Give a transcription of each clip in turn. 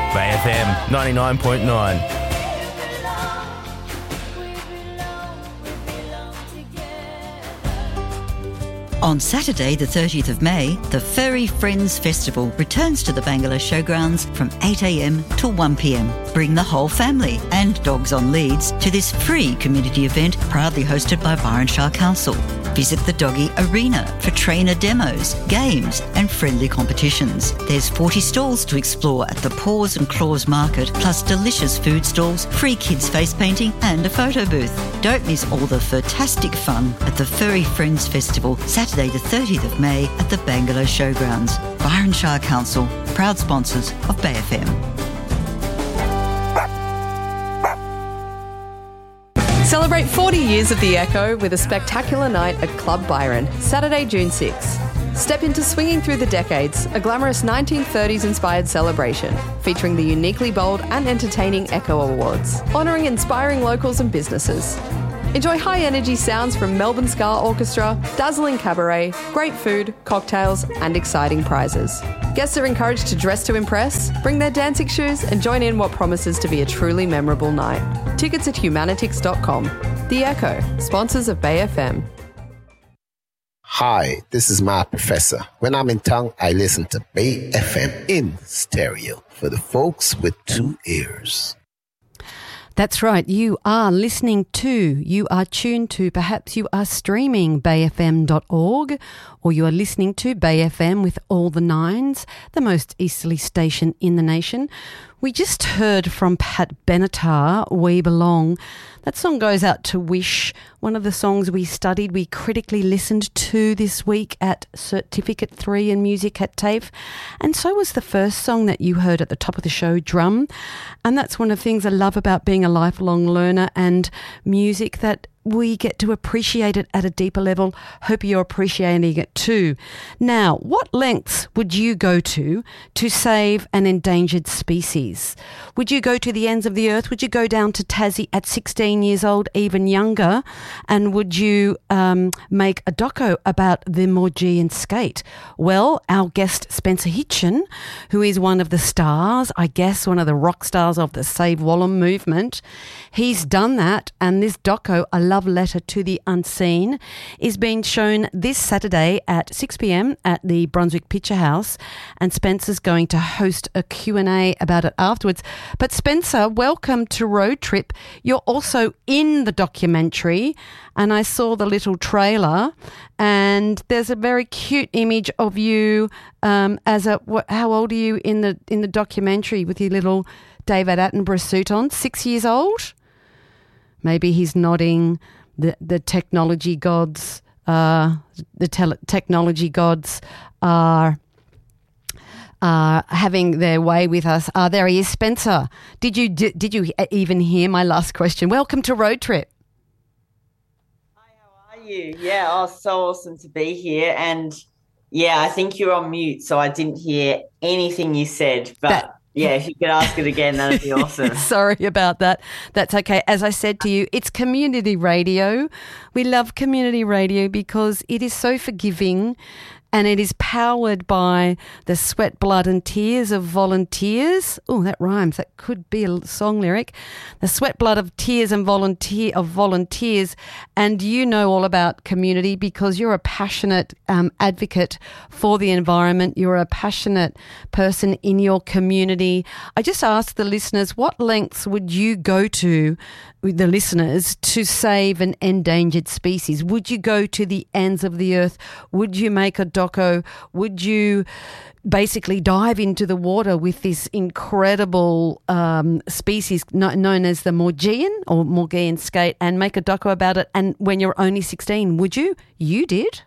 Bay FM 99.9. On Saturday, the 30th of May, the Furry Friends Festival returns to the Bangalow Showgrounds from 8 a.m. till 1 p.m. Bring the whole family and dogs on leads to this free community event proudly hosted by Byron Shire Council. Visit the Doggy Arena for trainer demos, games and friendly competitions. There's 40 stalls to explore at the Paws and Claws Market, plus delicious food stalls, free kids face painting and a photo booth. Don't miss all the fantastic fun at the Furry Friends Festival, Saturday the 30th of May at the Bangalow Showgrounds. Byron Shire Council, proud sponsors of Bay FM. Celebrate 40 years of The Echo with a spectacular night at Club Byron, Saturday, June 6. Step into Swinging Through the Decades, a glamorous 1930s-inspired celebration featuring the uniquely bold and entertaining Echo Awards, honouring inspiring locals and businesses. Enjoy high-energy sounds from Melbourne Ska Orchestra, dazzling cabaret, great food, cocktails and exciting prizes. Guests are encouraged to dress to impress, bring their dancing shoes and join in what promises to be a truly memorable night. Tickets at humanitix.com. The Echo, sponsors of Bay FM. Hi, this is my professor. When I'm in town, I listen to Bay FM in stereo for the folks with two ears. That's right. You are listening to, you are tuned to, perhaps you are streaming bayfm.org, or you are listening to Bay FM with all the nines, the most easterly station in the nation. We just heard from Pat Benatar, We Belong. That song goes out to Wish, one of the songs we studied, we critically listened to this week at Certificate 3 in Music at TAFE. And so was the first song that you heard at the top of the show, Drum. And that's one of the things I love about being a lifelong learner and music, that we get to appreciate it at a deeper level. Hope you're appreciating it too. Now, what lengths would you go to save an endangered species? Would you go to the ends of the earth? Would you go down to Tassie at 16 years old, even younger? And would you make a doco about the Maugean skate? Well, our guest Spencer Hitchen, who is one of the stars, I guess one of the rock stars of the Save Wallam movement, he's done that, and this doco, A Love Letter to the Unseen, is being shown this Saturday at 6 p.m. at the Brunswick Picture House, and Spencer's going to host a Q&A about it afterwards. But Spencer, welcome to Road Trip. You're also in the documentary, and I saw the little trailer, and there's a very cute image of you as a, how old are you in the documentary with your little David Attenborough suit on? 6 years old? Maybe he's nodding. The technology gods, technology gods are having their way with us. There he is, Spencer. Did you even hear my last question? Welcome to Road Trip. Hi, how are you? Yeah, so awesome to be here. And yeah, I think you're on mute, so I didn't hear anything you said, but. Yeah, if you could ask it again, that'd be awesome. Sorry about that. That's okay. As I said to you, it's community radio. We love community radio because it is so forgiving, and it is powered by the sweat, blood and tears of volunteers. Oh, that rhymes. That could be a song lyric. The sweat, blood of tears and volunteers. And you know all about community because you're a passionate advocate for the environment. You're a passionate person in your community. I just asked the listeners, what lengths would you go to, the listeners, to save an endangered species? Would you go to the ends of the earth? Would you make a doco? Would you basically dive into the water with this incredible species known as the Maugean or Maugean skate and make a doco about it? And when you're only 16, would you? You did?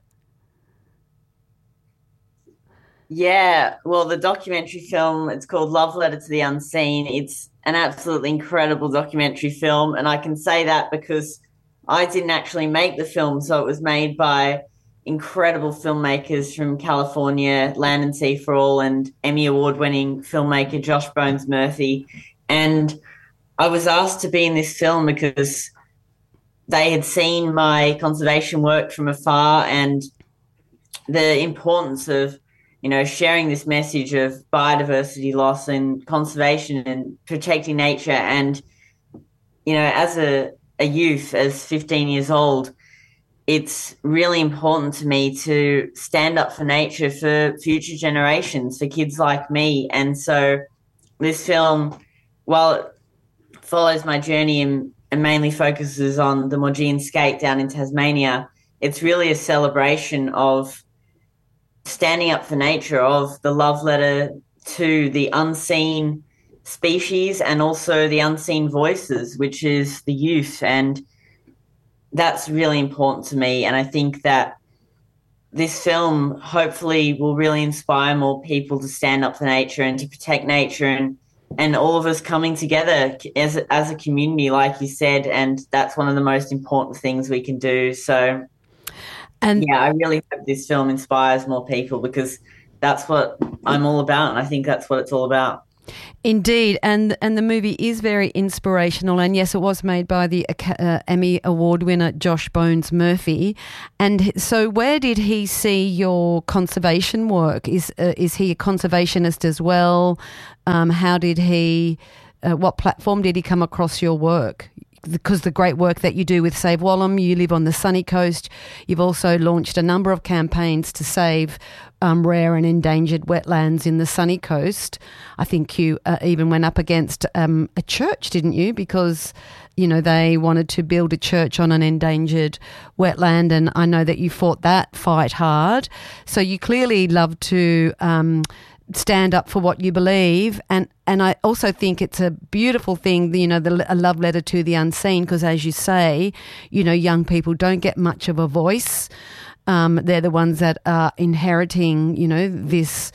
Yeah, well, the documentary film, it's called Love Letter to the Unseen. It's an absolutely incredible documentary film, and I can say that because I didn't actually make the film, so it was made by incredible filmmakers from California, Land and Sea for All, and Emmy Award-winning filmmaker Josh Bones Murphy. And I was asked to be in this film because they had seen my conservation work from afar and the importance of sharing this message of biodiversity loss and conservation and protecting nature. And, as a youth, as 15 years old, it's really important to me to stand up for nature for future generations, for kids like me. And so this film, while it follows my journey and mainly focuses on the Maugean Skate down in Tasmania, it's really a celebration of standing up for nature, of the love letter to the unseen species and also the unseen voices, which is the youth. And that's really important to me. And I think that this film hopefully will really inspire more people to stand up for nature and to protect nature, and all of us coming together as a community, like you said. And that's one of the most important things we can do. So, I really hope this film inspires more people, because that's what I'm all about, and I think that's what it's all about. Indeed, and the movie is very inspirational, and yes, it was made by the Emmy Award winner Josh Bones Murphy. And so, where did he see your conservation work? Is he a conservationist as well? How did he? What platform did he come across your work? Because the great work that you do with Save Wallam, you live on the sunny coast. You've also launched a number of campaigns to save rare and endangered wetlands in the sunny coast. I think you even went up against a church, didn't you? Because, they wanted to build a church on an endangered wetland, and I know that you fought that fight hard. So you clearly love to stand up for what you believe, and I also think it's a beautiful thing, a love letter to the unseen, because as you say, young people don't get much of a voice. They're the ones that are inheriting, this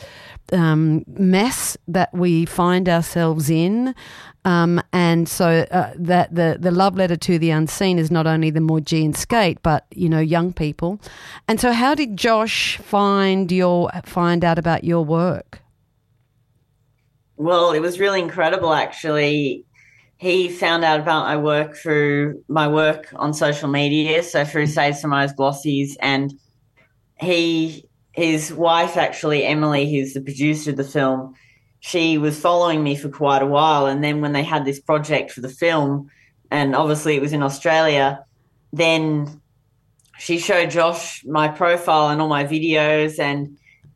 mess that we find ourselves in, and so that the love letter to the unseen is not only the Maugean Skate, but young people. And so, how did Josh find out about your work? Well, it was really incredible, actually. He found out about my work through my work on social media, so through Save Some Eyes Glossies, and his wife, actually, Emily, who's the producer of the film, she was following me for quite a while, and then when they had this project for the film, and obviously it was in Australia, then she showed Josh my profile and all my videos, and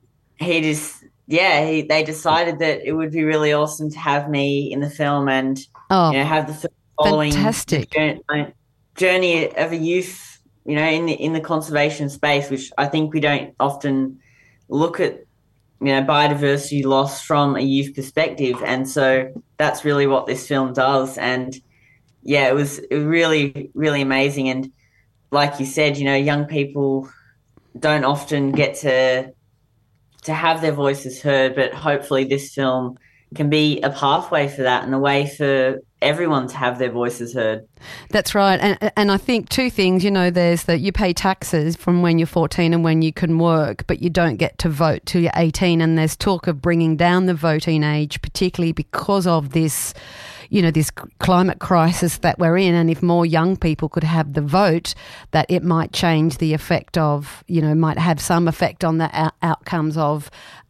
they decided that it would be really awesome to have me in the film and have the film following fantastic the journey of a youth, in the conservation space, which I think we don't often look at, biodiversity loss from a youth perspective. And so that's really what this film does. And it was really, really amazing. And like you said, young people don't often get to have their voices heard, but hopefully this film can be a pathway for that and a way for everyone to have their voices heard. That's right. And I think two things, there's that you pay taxes from when you're 14 and when you can work, but you don't get to vote till you're 18. And there's talk of bringing down the voting age, particularly because of this, this climate crisis that we're in. And if more young people could have the vote, that it might change the effect of, might have some effect on the outcomes of,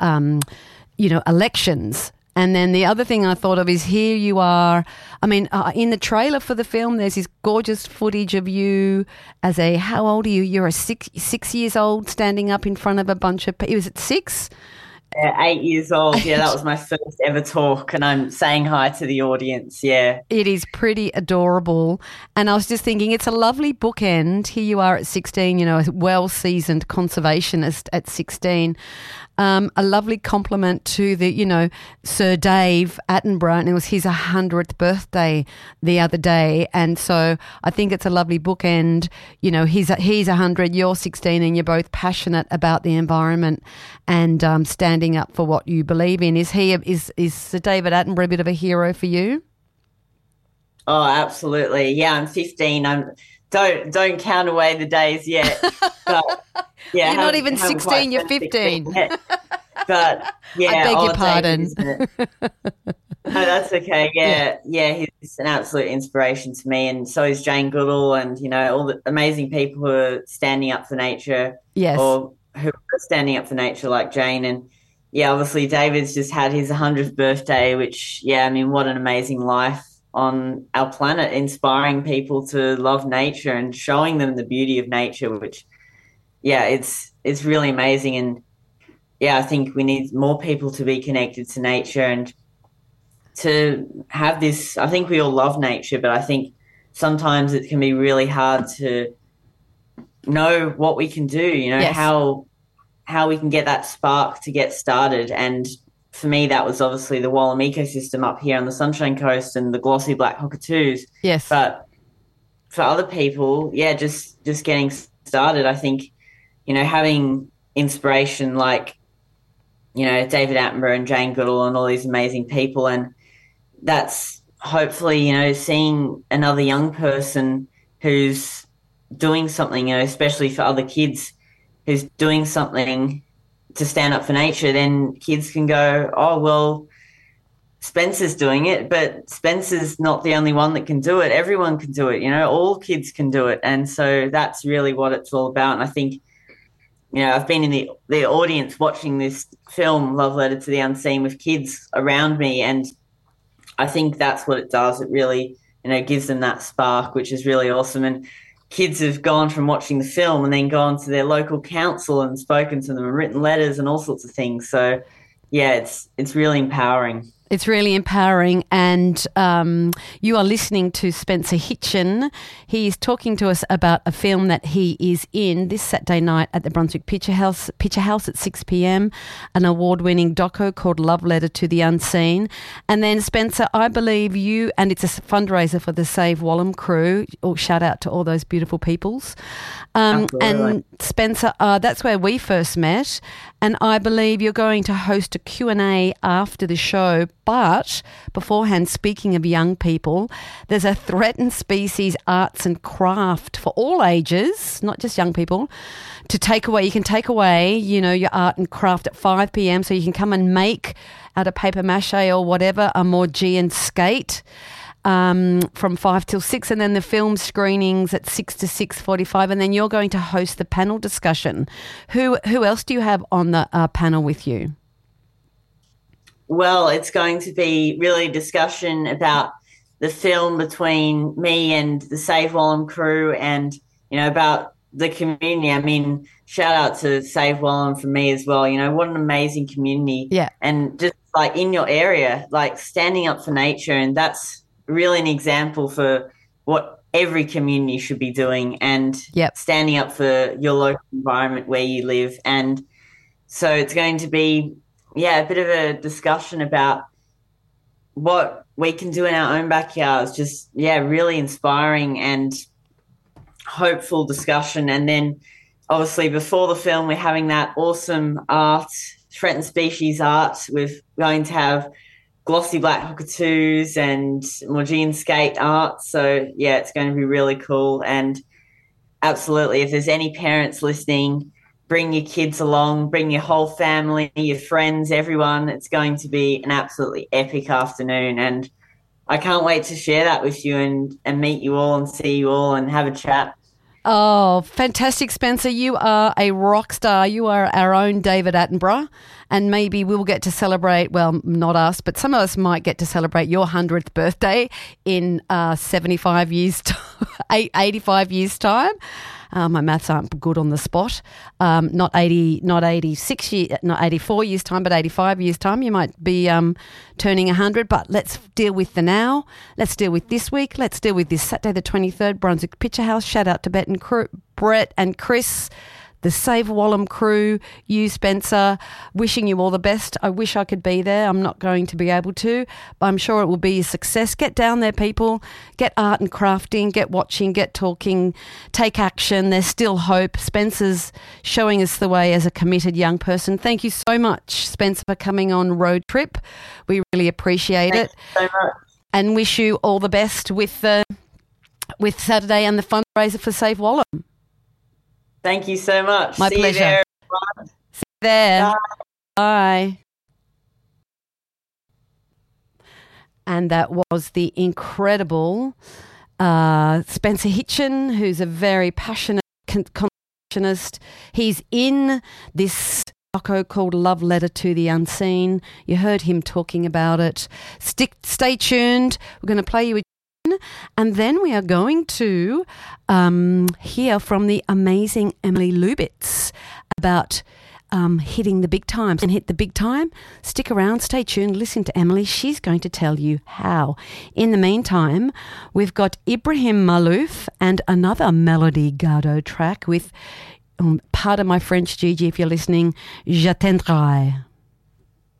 elections. And then the other thing I thought of is here you are, in the trailer for the film, there's this gorgeous footage of you as how old are you? You're a 6 years old standing up in front of a bunch of people. Was it 6? 8 years old. Yeah, that was my first ever talk, and I'm saying hi to the audience. Yeah. It is pretty adorable. And I was just thinking, it's a lovely bookend. Here you are at 16, a well-seasoned conservationist at 16. A lovely compliment to the, Sir Dave Attenborough, and it was his 100th birthday the other day. And so I think it's a lovely bookend. He's 100, you're 16, and you're both passionate about the environment and standing up for what you believe in. Is Sir David Attenborough a bit of a hero for you? Oh, absolutely. Yeah, I'm 15. Don't count away the days yet. But, yeah, you're not even 16, you're 15. But yeah, I beg your pardon. No, that's okay. Yeah, he's an absolute inspiration to me, and so is Jane Goodall, and all the amazing people who are standing up for nature. Yes. Or who are standing up for nature like Jane. And yeah, obviously David's just had his 100th birthday, which, yeah, I mean, what an amazing life on our planet, inspiring people to love nature and showing them the beauty of nature, which, yeah, it's really amazing. And yeah, I think we need more people to be connected to nature and to have this. I think we all love nature, but I think sometimes it can be really hard to know what we can do, Yes. how we can get that spark to get started. And for me, that was obviously the Wallam ecosystem up here on the Sunshine Coast and the glossy black cockatoos. Yes. But for other people, yeah, just getting started, I think, having inspiration like, David Attenborough and Jane Goodall and all these amazing people. And that's hopefully, seeing another young person who's doing something, especially for other kids, who's doing something to stand up for nature, then kids can go, oh, well, Spencer's doing it, but Spencer's not the only one that can do it. Everyone can do it, all kids can do it. And so that's really what it's all about. And I think, I've been in the audience watching this film, Love Letter to the Unseen, with kids around me, and I think that's what it does. It really, gives them that spark, which is really awesome. And kids have gone from watching the film and then gone to their local council and spoken to them and written letters and all sorts of things. So, yeah, it's really empowering. It's really empowering, and you are listening to Spencer Hitchen. He is talking to us about a film that he is in this Saturday night at the Brunswick Picture House at 6 p.m, an award-winning doco called Love Letter to the Unseen. And then, Spencer, I believe you, and it's a fundraiser for the Save Wallam crew. Shout out to all those beautiful peoples. And Spencer, that's where we first met, and I believe you're going to host a Q&A after the show. But beforehand, speaking of young people, there's a threatened species arts and craft for all ages, not just young people, to take away. You can take away, your art and craft at 5 p.m, so you can come and make out of paper mache or whatever a Maugean skate. From 5 till 6, and then the film screenings at 6 to 6:45, and then you're going to host the panel discussion. Who else do you have on the panel with you? Well, it's going to be really a discussion about the film between me and the Save Wallam crew, and about the community. I mean, shout out to Save Wallam from me as well. What an amazing community. Yeah. And just like in your area, like standing up for nature, and that's really an example for what every community should be doing, and standing up for your local environment where you live. And so it's going to be, a bit of a discussion about what we can do in our own backyards, just, really inspiring and hopeful discussion. And then obviously before the film, we're having that awesome art, threatened species art. We're going to have glossy black cockatoos and Maugean skate art. So, it's going to be really cool. And absolutely, if there's any parents listening, bring your kids along, bring your whole family, your friends, everyone. It's going to be an absolutely epic afternoon. And I can't wait to share that with you and meet you all and see you all and have a chat. Oh, fantastic, Spencer. You are a rock star. You are our own David Attenborough. And maybe we'll get to celebrate, well, not us, but some of us might get to celebrate your 100th birthday in 75 years, 85 years' time. My maths aren't good on the spot. Not 86 years, not 84 years' time, but 85 years' time. You might be turning 100. But let's deal with the now. Let's deal with this week. Let's deal with this Saturday, the 23rd, Brunswick Picture House. Shout out to Brett and Chris, the Save Wallam crew, you, Spencer, wishing you all the best. I wish I could be there. I'm not going to be able to, but I'm sure it will be a success. Get down there, people. Get art and crafting, get watching, get talking, take action. There's still hope. Spencer's showing us the way as a committed young person. Thank you so much, Spencer, for coming on Road Trip. We really appreciate it. Thank you so much. And wish you all the best with Saturday and the fundraiser for Save Wallam. Thank you so much. My pleasure. See you there. See you there. Bye. Bye. And that was the incredible Spencer Hitchen, who's a very passionate conservationist. He's in this doco called Love Letter to the Unseen. You heard him talking about it. Stay tuned. We're going to play you a tune, and then we are going to hear from the amazing Emily Lubitz about hitting the big time. And hit the big time? Stick around, stay tuned, listen to Emily. She's going to tell you how. In the meantime, we've got Ibrahim Malouf and another Melody Gardot track with, pardon my French, Gigi, if you're listening, J'attendrai.